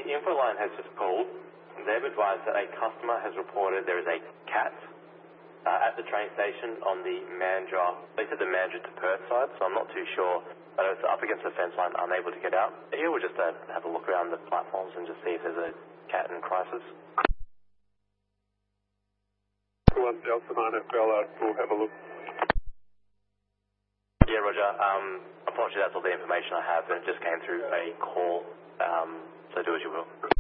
info line has just called. They've advised that a customer has reported there is a cat at the train station on the Mandurah. They said the Mandurah to Perth side, so I'm not too sure. But it's up against the fence line, unable to get out. Here we'll just have a look around the platforms and just see if there's a cat in crisis. One Delta 9 FL, we'll have a look. Yeah, Roger. Unfortunately, that's all the information I have, and it just came through a call, so do as you will.